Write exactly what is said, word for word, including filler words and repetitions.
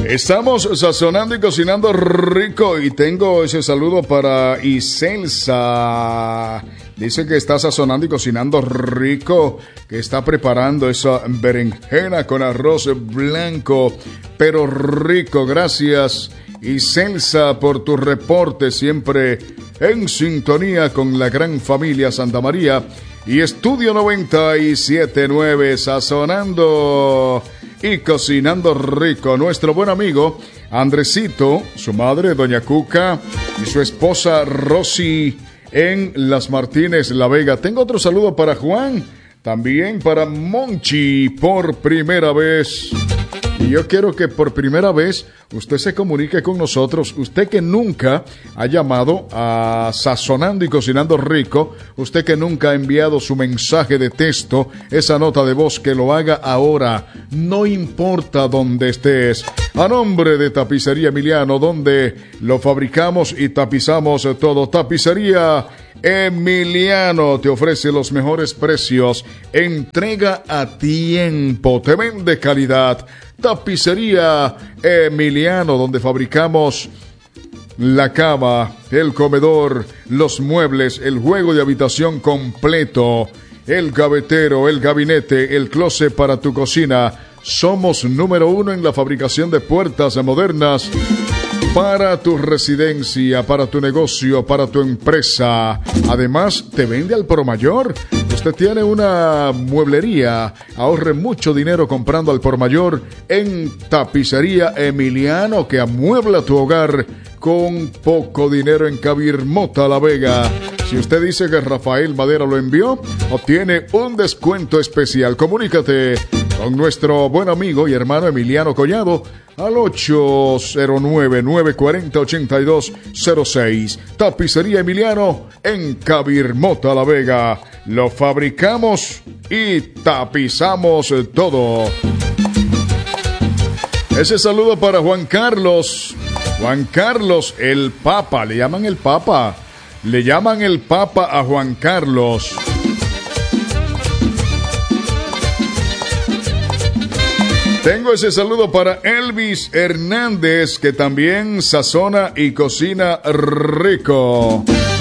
Estamos sazonando y cocinando rico y tengo ese saludo para Iselsa. Dice que está sazonando y cocinando rico, que está preparando esa berenjena con arroz blanco, pero rico. Gracias, Iselsa, por tu reporte, siempre en sintonía con la gran familia Santa María y Estudio noventa y siete punto nueve, sazonando y cocinando rico. Nuestro buen amigo Andresito, su madre Doña Cuca y su esposa Rosy en Las Martínez, La Vega. Tengo otro saludo para Juan, también para Monchi por primera vez. Y yo quiero que por primera vez usted se comunique con nosotros, usted que nunca ha llamado a Sazonando y Cocinando Rico, usted que nunca ha enviado su mensaje de texto, esa nota de voz, que lo haga ahora, no importa dónde estés. A nombre de Tapicería Emiliano, donde lo fabricamos y tapizamos todo. Tapicería Emiliano te ofrece los mejores precios, entrega a tiempo, te vende calidad. Tapicería Emiliano, donde fabricamos la cama, el comedor, los muebles, el juego de habitación completo, el gavetero, el gabinete, el closet para tu cocina. Somos número uno en la fabricación de puertas modernas para tu residencia, para tu negocio, para tu empresa. Además, te vende al por mayor. Usted tiene una mueblería, ahorre mucho dinero comprando al por mayor en Tapicería Emiliano, que amuebla tu hogar con poco dinero en Cabirmota, La Vega. Si usted dice que Rafael Madera lo envió, obtiene un descuento especial. Comunícate con nuestro buen amigo y hermano Emiliano Collado al ocho cero nueve, nueve cuatro cero, ocho dos cero seis. Tapicería Emiliano en Cabirmota, La Vega. Lo fabricamos y tapizamos todo. Ese saludo para Juan Carlos. Juan Carlos, el Papa. Le llaman el Papa. Le llaman el Papa a Juan Carlos. Tengo ese saludo para Elvis Hernández, que también sazona y cocina rico.